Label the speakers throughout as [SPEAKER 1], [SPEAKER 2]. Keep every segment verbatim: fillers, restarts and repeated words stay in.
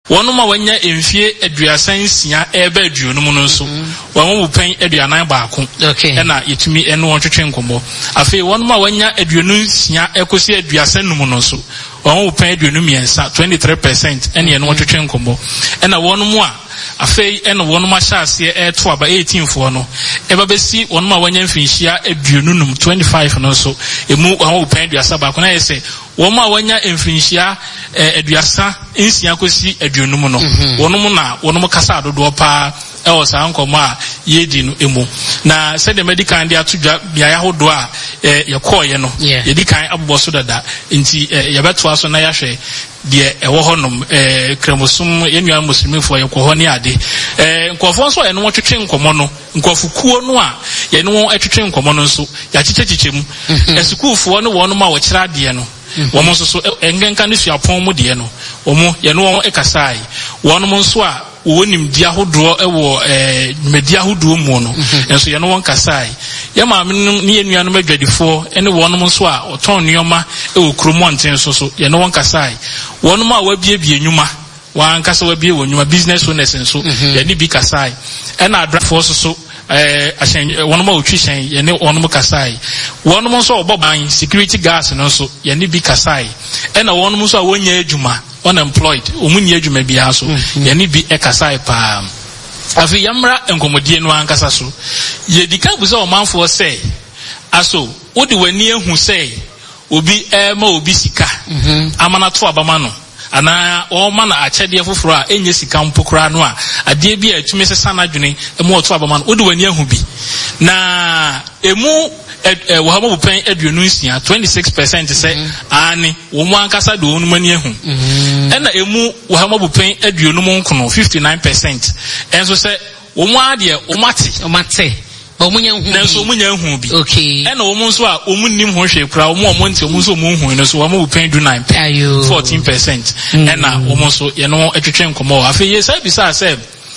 [SPEAKER 1] wɔn ma wɔnya emfie aduasa nsia ɛbɛ aduonum no nso wɔn mu pɛn aduanan baako ɛna yɛtumi ɛno wɔn twetwe nkɔmmɔ afei wɔn ma wɔnya aduonum nsia ɛkɔsi aduasa num no nso wɔn mu pɛn aduonum mmiɛnsa twenty-three percent ɛna yɛn wɔn twetwe nkɔmmɔ ɛna wɔn mu a afei ɛna wɔn mu ahyɛ aseɛ ɛto aba eighteen foɔ no ɛba bɛsi wɔn mu a wɔnya mfinhyia aduonum twenty-five no nso emu wɔn mu pɛn aduasa baako na yɛ sɛ wɔn a wɔnya mfinhyia aduasa nsia kɔsi aduonum no wɔn mu na wɔn mu kasa adodoɔ paa ɛwɔ saa nkɔmmɔ a yɛdi no emu na sɛdeɛ medical de ato dwa beaeɛ ahodoɔ a yɛkɔɔyɛ no yɛdi kan abobɔ so dada nti yɛbɛtoa so na yɛahwɛ deɛ ɛwɔ hɔ nom kramosom yɛnua muslimifoɔ yɛkɔ hɔ ne ade nkɔfoɔ nso a yɛne wɔn twetwe nkɔmmɔ no nkɔfokuo no a yɛne wɔn atwetwe nkɔmmɔ no nso yɛakyekyɛkyekyɛ mu asukuufoɔ ne wɔn ma wɔkyerɛ adeɛ no wɔn nso so ɛnkenka ne suapɔn mu deɛ no wɔn yɛne wɔn ɛkasae wɔn nso a wɔn nimdi ahodoɔ ɛwɔ ɛɛ nimdi ahodoɔ mu no nso yɛne wɔn kasae yɛ maame no ne yɛ nuanom adwadifoɔ ɛne wɔn nso a ɔtɔn nneɛma ɛwɔ kurom ɔnten so so yɛne wɔn kasae wɔn a wɔabiebie nnwuma wɔn ankasa wɔabie wɔn nnwuma business owners nso yɛne bi kasae ɛna adrafoɔ so so ɛɛ ahyɛn wɔn a wɔtwi hyɛn yɛne wɔn kasae wɔn nso a wɔbɔ ban security guards no nso yɛne bi kasae ɛna wɔn nso a wɔnyɛ adwuma unemployed wɔn nyɛ adwuma biara so yɛne bi ɛkasae paa afei yɛmmra nkɔmmɔdie no ankasa so yɛdi ka bu sɛ ɔmanfoɔ sɛ aso wode w'ani ehu sɛ obi ɛma obi sika amana to abama no ana ɔma na akyɛdeɛ foforɔ a ɛnyɛ sika mpo koraa no a adeɛ bi a ɛtumi sesa n'adwene ɛma ɔto abama no wode w'ani ehu bi na emu wɔha mo pɛn aduonu nsia twenty-six percent sɛ ane wɔn mu ankasa de wɔn mu ani ehu ɛna emu wɔha mo pɛn aduonu mu nkono fifty-nine percent ɛnso sɛ wɔn mu adeɛ wɔn ate
[SPEAKER 2] wɔn ate wɔn nya hu bi
[SPEAKER 1] nanso wɔn nya hu bi
[SPEAKER 2] okay
[SPEAKER 1] ɛna wɔn nso a wɔn nim ho hwɛ kura wɔn a wɔn nti wɔn nso wɔn hu no so wɔn mo pɛn do nine fourteen percent ɛna wɔn nso yɛn no atwitwe nkɔmɔ afei yɛ sɛ bisa sɛ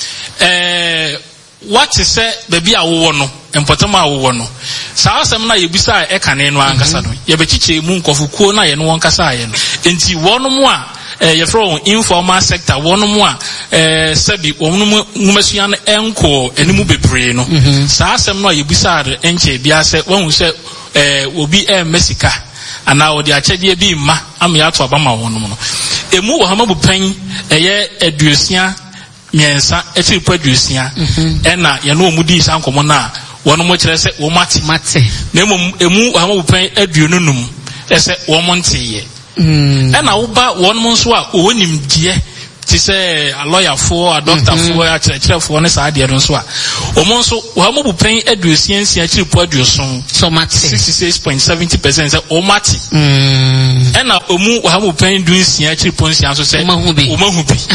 [SPEAKER 1] ɛɛ what is sɛ baabi a wɔwɔ no mpɔtam a wɔwɔ no saa asɛm na yɛbisa a ɛka ne no ankasa no yɛbɛkyekyɛ mu nkɔfokuo na yɛn wɔn kasa yɛn no enti wɔn mu a yɛfrɛ wɔn informal sector wɔn mu a sɛbi wɔn mu nwomasua no ɛnkɔ anim bebree no saa asɛm no a yɛbisa a ɛnkyɛ bia sɛ wɔn hu sɛ obi ɛmmɛ sika anaa wɔde akyɛdeɛ bi mma ama yɛato aba ma wɔn mu no emu wɔ hama bu pɛn ɛyɛ aduosia miɛnsa ɛtiri po aduosia ɛna yɛn wɔn mu di saa nkɔmɔ no a wɔn mo kyerɛ sɛ wɔn mate
[SPEAKER 2] mate
[SPEAKER 1] na emu emu wɔn mo pɛn aduonu num ɛsɛ wɔn mo nteeɛ ɛna woba wɔn mo nso a wɔn nimdeɛ ti sɛ alɔyafoɔ adɔktafoɔ akyerɛkyerɛfoɔ ne saa adeɛ no nso a wɔn nso wɔn mo pɛn aduosia nsia kyiri po aduoson
[SPEAKER 2] so mate
[SPEAKER 1] sixty-six point seven zero percent sɛ wɔn mate ɛna emu wɔn mo pɛn du nsia kyiri po nsia nso sɛ
[SPEAKER 2] wɔn ahu bi
[SPEAKER 1] wɔn ahu bi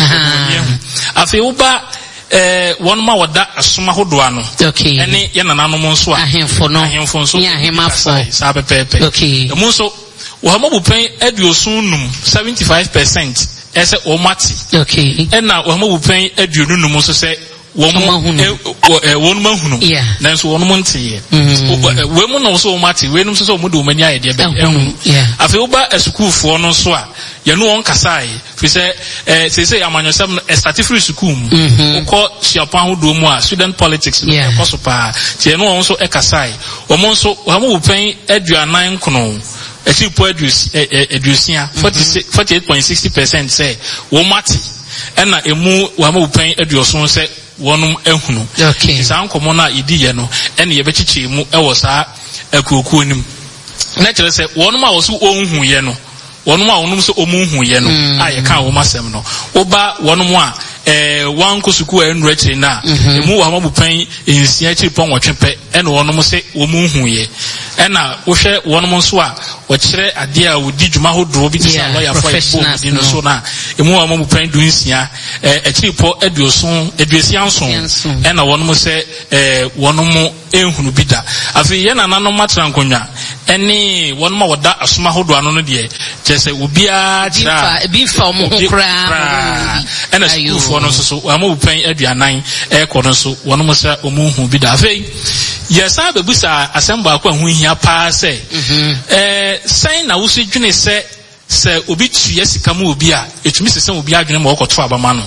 [SPEAKER 1] afei woba eh wɔn ma wɔda asoma hodoa no
[SPEAKER 2] okay
[SPEAKER 1] ɛne yɛ nananom nso a
[SPEAKER 2] ahemfo no
[SPEAKER 1] ahemfo nso
[SPEAKER 2] yɛ ahemafo
[SPEAKER 1] saa pɛpɛɛpɛ
[SPEAKER 2] okay
[SPEAKER 1] emu nso wɔn ma bu pɛn aduoson num seventy-five percent ɛsɛ wɔn mate
[SPEAKER 2] okay
[SPEAKER 1] ɛna wɔn ma bu pɛn aduonu num nso sɛ wɔn mu wɔn mu ahunu nanso wɔn mu nteeɛ wɔn mu na nso wɔn mate wɔn mu nso sɛ wɔn de wɔn ani ayɛ deɛ bɛ ɛhu afei woba asukuufoɔ no nso a yɛn wɔn kasaeɛ firi sɛ ɛɛ sese amanyɔsɛm no ɛstate firi sukuu mu wokɔ suapɔn ahodoɔ mu a student politics no ɛkɔ so paa tie yɛn wɔn nso ɛkasaeɛ wɔn nso wɔn mu pɛn aduanan nkono ɛsi po aduosia forty-eight point sixty percent sɛ wɔn mate ɛna emu wɔn mu pɛn aduoson sɛ wɔn ehunu
[SPEAKER 2] okay
[SPEAKER 1] saa nkɔmɔ no a yɛdi yɛ no ɛna yɛbɛkyekyɛ mu ɛwɔ saa akuokuo nim na kyerɛ sɛ wɔn a wɔso ɔnhu yɛ no wɔn a wɔn nso ɔmo nhu yɛ no a yɛka wɔn asɛm no woba wɔn a ɛɛ wɔn nkɔ sukuu a ɛnura akyire na emu wɔn ama bu pɛn nsia akyire pɔn wɔtwe pɛ ɛna wɔn sɛ wɔn nhu yɛ ɛna wohwɛ wɔn nso a wɔkyerɛ adeɛ a wɔdi dwuma ahodoɔ bi te sɛ lɔyafo a ɛbɔ wɔn di no so na emu wɔn ama bu pɛn du nsia ɛɛ akyire pɔ aduoson aduosia nson ɛna wɔn sɛ ɛɛ wɔn ehunu bi da afei yɛn nananom atena nkonnwa ɛne wɔn a wɔda asoma ahodoɔ ano no deɛ kyerɛ sɛ obiara kyerɛ
[SPEAKER 2] a bi fa wɔn ho koraa
[SPEAKER 1] ɛna sukuufoɔ no nso so wɔn a wɔpɛn aduanan ɛkɔ no nso wɔn mo sɛ wɔn hu bi da afei yɛsan bɛbusa asɛm baako a ho hia paa sɛ ɛɛ sɛn na wosi dwene sɛ sɛ obi tuyɛ sika mu obi a etumi sɛ sɛ obi adwene ma ɔkɔto abama no